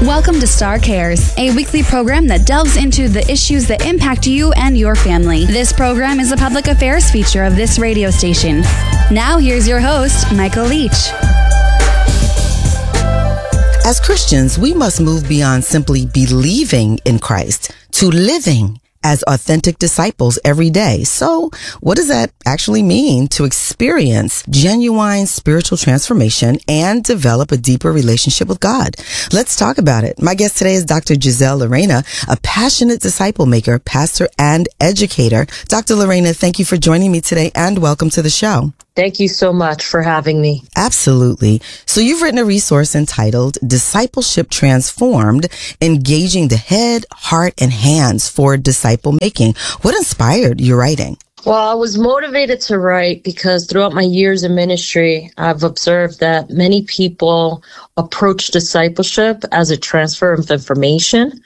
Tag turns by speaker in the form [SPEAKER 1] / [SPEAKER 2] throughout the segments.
[SPEAKER 1] Welcome to Star Cares, a weekly program that delves into the issues that impact you and your family. This program is a public affairs feature of this radio station. Now here's your host, Michael Leach.
[SPEAKER 2] As Christians, we must move beyond simply believing in Christ to living as authentic disciples every day. So, what does that actually mean to experience genuine spiritual transformation and develop a deeper relationship with God? Let's talk about it. My guest today is Dr. Giselle Lorena, a passionate disciple maker, pastor, and educator. Dr. Lorena, thank you for joining me today and welcome to the show.
[SPEAKER 3] Thank you so much for having me.
[SPEAKER 2] Absolutely. So you've written a resource entitled Discipleship Transformed, Engaging the Head, Heart, and Hands for Disciple Making. What inspired your writing?
[SPEAKER 3] Well, I was motivated to write because throughout my years in ministry, I've observed that many people approach discipleship as a transfer of information.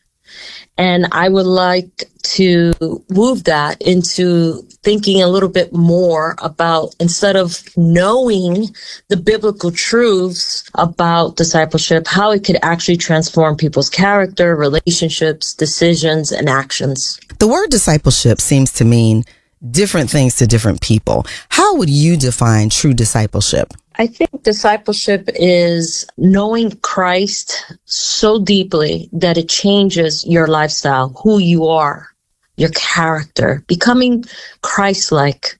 [SPEAKER 3] And I would like to move that into thinking a little bit more about, instead of knowing the biblical truths about discipleship, how it could actually transform people's character, relationships, decisions, and actions.
[SPEAKER 2] The word discipleship seems to mean different things to different people. How would you define true discipleship?
[SPEAKER 3] I think discipleship is knowing Christ so deeply that it changes your lifestyle, who you are, your character, becoming Christ-like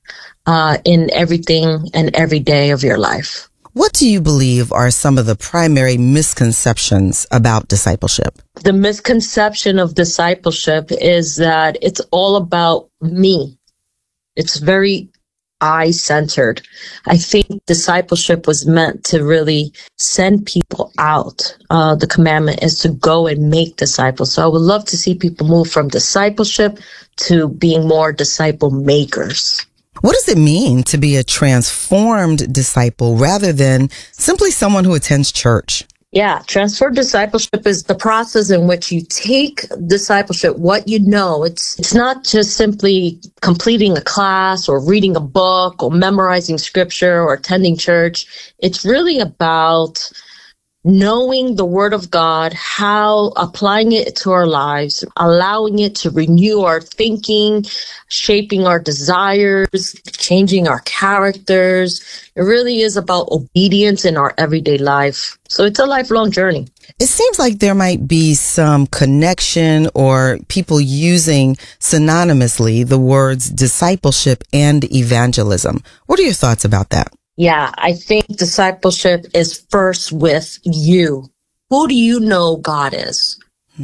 [SPEAKER 3] in everything and every day of your life.
[SPEAKER 2] What do you believe are some of the primary misconceptions about discipleship?
[SPEAKER 3] The misconception of discipleship is that it's all about me. It's very I-centered. I think discipleship was meant to really send people out. The commandment is to go and make disciples. So I would love to see people move from discipleship to being more disciple makers.
[SPEAKER 2] What does it mean to be a transformed disciple rather than simply someone who attends church?
[SPEAKER 3] Yeah, transferred discipleship is the process in which you take discipleship, what you know. It's not just simply completing a class or reading a book or memorizing scripture or attending church. It's really about knowing the Word of God, how applying it to our lives, allowing it to renew our thinking, shaping our desires, changing our characters. It really is about obedience in our everyday life. So it's a lifelong journey.
[SPEAKER 2] It seems like there might be some connection or people using synonymously the words discipleship and evangelism. What are your thoughts about that?
[SPEAKER 3] Yeah, I think discipleship is first with you. Who do you know God is?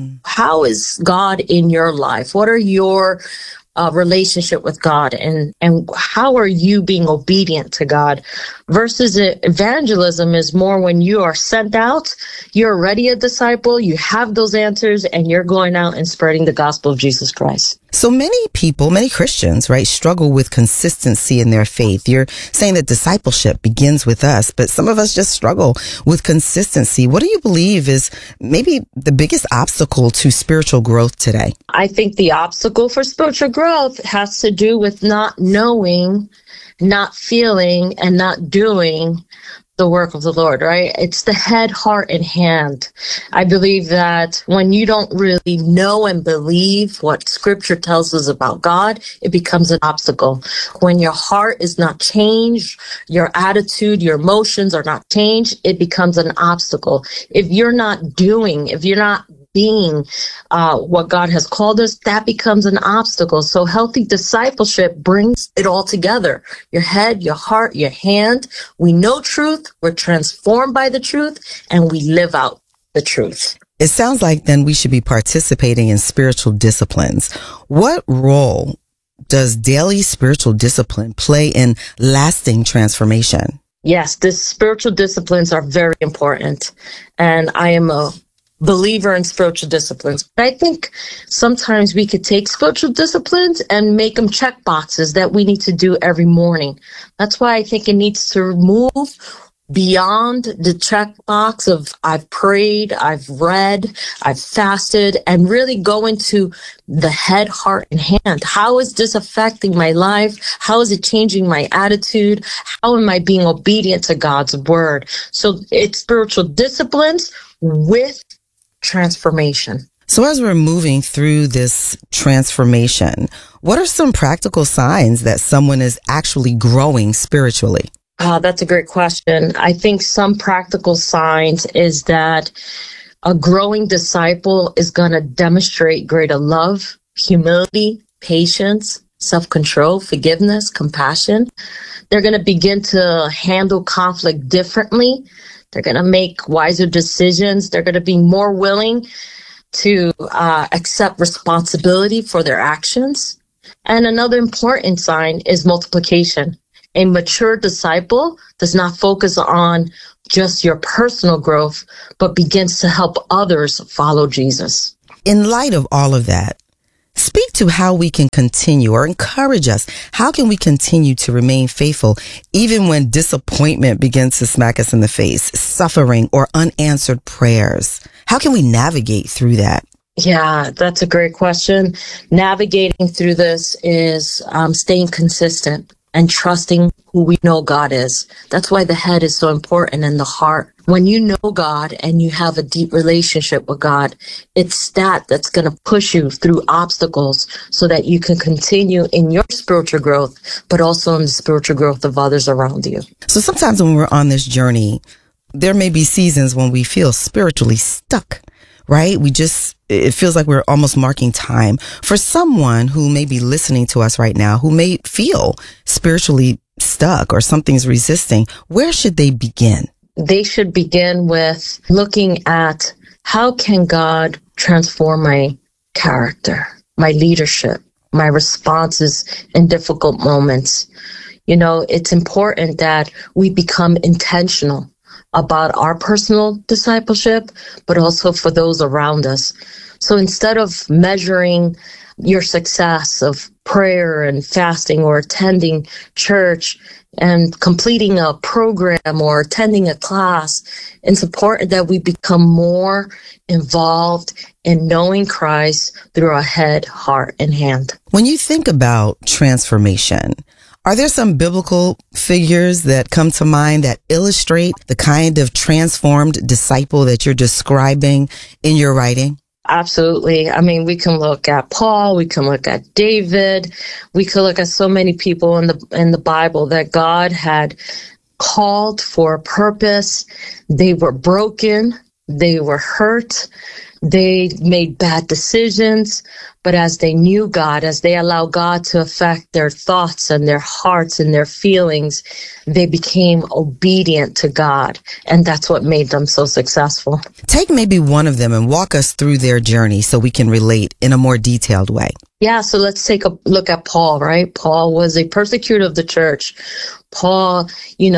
[SPEAKER 3] How is God in your life? What are your relationship with God, and how are you being obedient to God? Versus evangelism is more when you are sent out, you're already a disciple, you have those answers, and you're going out and spreading the gospel of Jesus Christ.
[SPEAKER 2] So many people, many Christians, right, struggle with consistency in their faith. You're saying that discipleship begins with us, but some of us just struggle with consistency. What do you believe is maybe the biggest obstacle to spiritual growth today?
[SPEAKER 3] I think the obstacle for spiritual growth has to do with not knowing, not feeling, and not doing the work of the Lord, right? It's the head, heart, and hand. I believe that when you don't really know and believe what scripture tells us about God, it becomes an obstacle. When your heart is not changed, your attitude, your emotions are not changed, it becomes an obstacle. If you're not doing, if you're not being what God has called us, that becomes an obstacle. So healthy discipleship brings it all together. Your head, your heart, your hand. We know truth, we're transformed by the truth, and we live out the truth.
[SPEAKER 2] It sounds like then we should be participating in spiritual disciplines. What role does daily spiritual discipline play in lasting transformation?
[SPEAKER 3] Yes, the spiritual disciplines are very important. And I am a believer in spiritual disciplines. But I think sometimes we could take spiritual disciplines and make them check boxes that we need to do every morning. That's why I think it needs to move beyond the checkbox of I've prayed, I've read, I've fasted, and really go into the head, heart, and hand. How is this affecting my life? How is it changing my attitude? How am I being obedient to God's word? So it's spiritual disciplines with transformation.
[SPEAKER 2] So as we're moving through this transformation, what are some practical signs that someone is actually growing spiritually?
[SPEAKER 3] That's a great question. I think some practical signs is that a growing disciple is going to demonstrate greater love, humility, patience, self-control, forgiveness, compassion. They're going to begin to handle conflict differently. They're going to make wiser decisions. They're going to be more willing to accept responsibility for their actions. And another important sign is multiplication. A mature disciple does not focus on just your personal growth, but begins to help others follow Jesus.
[SPEAKER 2] In light of all of that, speak to how we can continue, or encourage us. How can we continue to remain faithful even when disappointment begins to smack us in the face, suffering, or unanswered prayers? How can we navigate through that?
[SPEAKER 3] Yeah, that's a great question. Navigating through this is staying consistent and trusting who we know God is. That's why the head is so important, and the heart. When you know God and you have a deep relationship with God, it's that's going to push you through obstacles so that you can continue in your spiritual growth, but also in the spiritual growth of others around you.
[SPEAKER 2] So sometimes when we're on this journey, there may be seasons when we feel spiritually stuck, right? It feels like we're almost marking time. For someone who may be listening to us right now, who may feel spiritually stuck or something's resisting, where should they begin?
[SPEAKER 3] They should begin with looking at how can God transform my character, my leadership, my responses in difficult moments. You know, it's important that we become intentional about our personal discipleship, but also for those around us. So instead of measuring your success of prayer and fasting or attending church and completing a program or attending a class, it's important that we become more involved in knowing Christ through our head, heart, and hand.
[SPEAKER 2] When you think about transformation, are there some biblical figures that come to mind that illustrate the kind of transformed disciple that you're describing in your writing?
[SPEAKER 3] Absolutely. I mean, we can look at Paul, we can look at David, we could look at so many people in the Bible that God had called for a purpose. They were broken, they were hurt, they made bad decisions, but as they knew God, as they allowed God to affect their thoughts and their hearts and their feelings, they became obedient to God. And that's what made them so successful.
[SPEAKER 2] Take maybe one of them and walk us through their journey so we can relate in a more detailed way.
[SPEAKER 3] Yeah, so let's take a look at Paul, right? Paul was a persecutor of the church. Paul,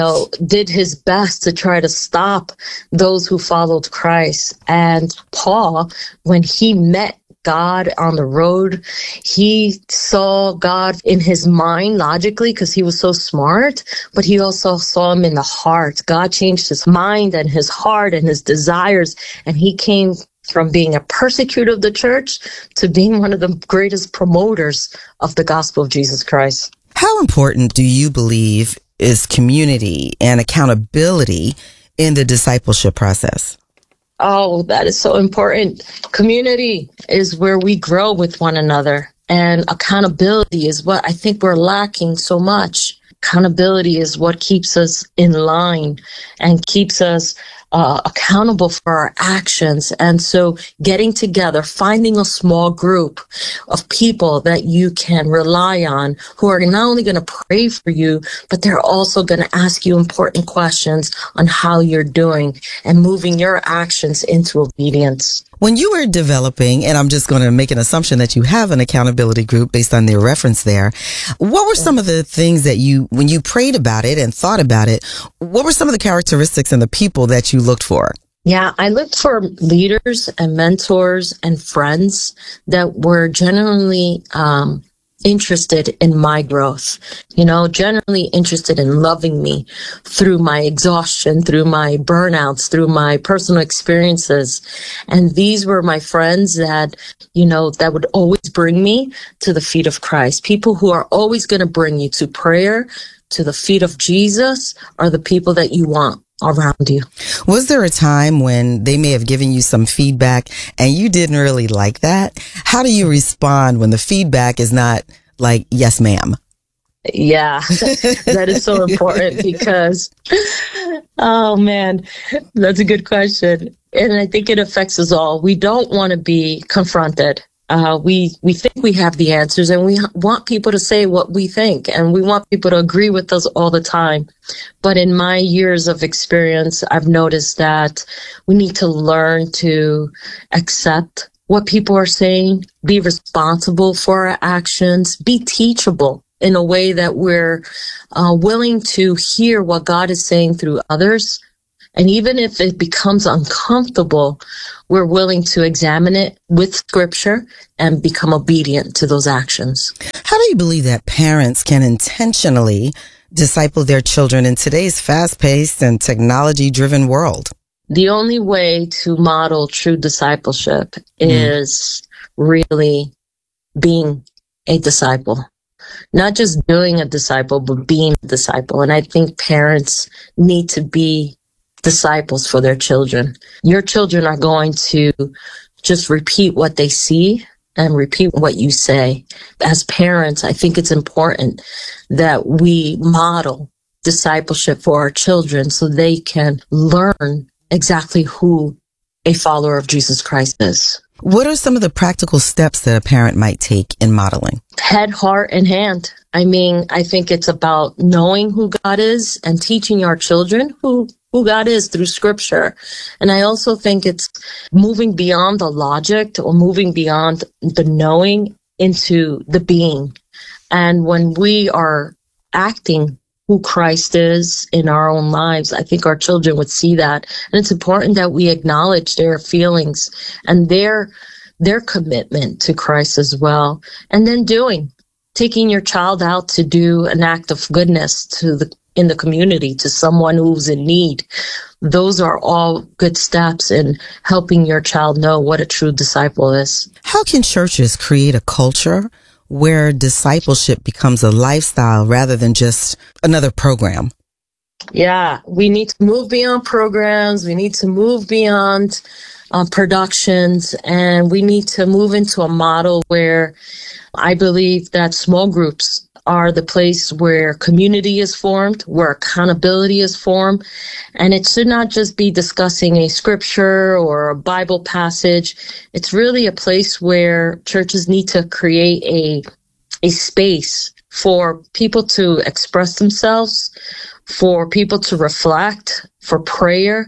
[SPEAKER 3] did his best to try to stop those who followed Christ. And Paul, when he met God on the road, he saw God in his mind logically because he was so smart, but he also saw him in the heart. God changed his mind and his heart and his desires, and he came from being a persecutor of the church to being one of the greatest promoters of the gospel of Jesus Christ.
[SPEAKER 2] How important do you believe is community and accountability in the discipleship process?
[SPEAKER 3] Oh, that is so important. Community is where we grow with one another, and accountability is what I think we're lacking so much. Accountability is what keeps us in line and keeps us accountable for our actions. And so getting together, finding a small group of people that you can rely on who are not only going to pray for you, but they're also going to ask you important questions on how you're doing and moving your actions into obedience.
[SPEAKER 2] When you were developing, and I'm just going to make an assumption that you have an accountability group based on their reference there, what were some of the things that when you prayed about it and thought about it, what were some of the characteristics and the people that you looked for?
[SPEAKER 3] Yeah, I looked for leaders and mentors and friends that were genuinely interested in my growth, generally interested in loving me through my exhaustion, through my burnouts, through my personal experiences. And these were my friends that, that would always bring me to the feet of Christ. People who are always going to bring you to prayer, to the feet of Jesus, are the people that you want around you.
[SPEAKER 2] Was there a time when they may have given you some feedback and you didn't really like that? How do you respond when the feedback is not like, yes, ma'am?
[SPEAKER 3] Yeah, that is so important because, oh man, that's a good question. And I think it affects us all. We don't want to be confronted. We think we have the answers, and we want people to say what we think, and we want people to agree with us all the time. But in my years of experience, I've noticed that we need to learn to accept what people are saying, be responsible for our actions, be teachable in a way that we're willing to hear what God is saying through others. And even if it becomes uncomfortable, we're willing to examine it with scripture and become obedient to those actions.
[SPEAKER 2] How do you believe that parents can intentionally disciple their children in today's fast-paced and technology-driven world?
[SPEAKER 3] The only way to model true discipleship is really being a disciple. Not just doing a disciple, but being a disciple. And I think parents need to be disciples for their children. Your children are going to just repeat what they see and repeat what you say. As parents, I think it's important that we model discipleship for our children so they can learn exactly who a follower of Jesus Christ is.
[SPEAKER 2] What are some of the practical steps that a parent might take in modeling?
[SPEAKER 3] Head, heart, and hand. I mean, I think it's about knowing who God is and teaching our children who God is through scripture. And I also think it's moving beyond the logic or moving beyond the knowing into the being. And when we are acting who Christ is in our own lives, I think our children would see that. And it's important that we acknowledge their feelings and their commitment to Christ as well. And then taking your child out to do an act of goodness in the community to someone who's in need. Those are all good steps in helping your child know what a true disciple is.
[SPEAKER 2] How can churches create a culture where discipleship becomes a lifestyle rather than just another program?
[SPEAKER 3] Yeah, we need to move beyond programs. We need to move beyond productions, and we need to move into a model where I believe that small groups are the place where community is formed, where accountability is formed. And it should not just be discussing a scripture or a Bible passage. It's really a place where churches need to create a space for people to express themselves, for people to reflect, for prayer,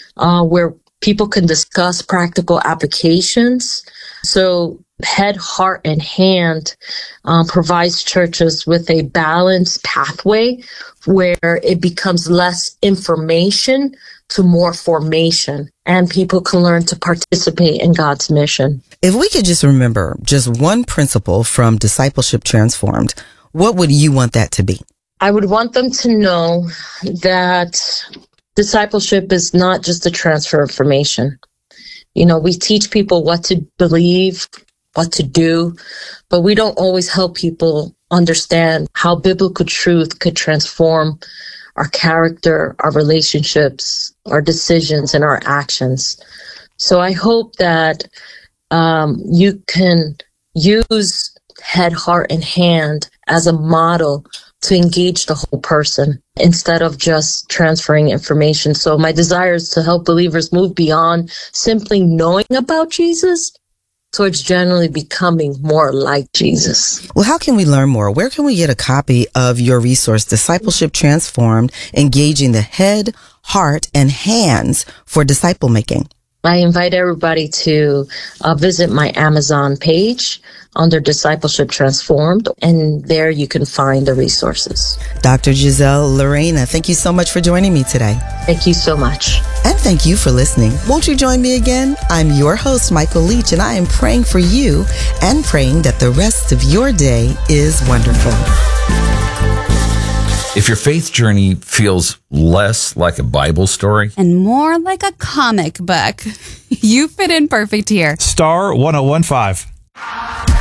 [SPEAKER 3] where people can discuss practical applications. So head, heart, and hand provides churches with a balanced pathway where it becomes less information to more formation, and people can learn to participate in God's mission.
[SPEAKER 2] If we could just remember just one principle from Discipleship Transformed, what would you want that to be?
[SPEAKER 3] I would want them to know that discipleship is not just a transfer of information. You know, we teach people what to believe, what to do, but we don't always help people understand how biblical truth could transform our character, our relationships, our decisions, and our actions. So I hope that you can use head, heart, and hand as a model to engage the whole person instead of just transferring information. So my desire is to help believers move beyond simply knowing about Jesus towards generally becoming more like Jesus.
[SPEAKER 2] Well, how can we learn more? Where can we get a copy of your resource, Discipleship Transformed, Engaging the Head, Heart, and Hands for Disciple Making?
[SPEAKER 3] I invite everybody to visit my Amazon page under Discipleship Transformed, and there you can find the resources.
[SPEAKER 2] Dr. Giselle Lorena, thank you so much for joining me today.
[SPEAKER 3] Thank you so much.
[SPEAKER 2] And thank you for listening. Won't you join me again? I'm your host, Michael Leach, and I am praying for you and praying that the rest of your day is wonderful.
[SPEAKER 4] If your faith journey feels less like a Bible story
[SPEAKER 1] and more like a comic book, you fit in perfect here.
[SPEAKER 5] Star 1015.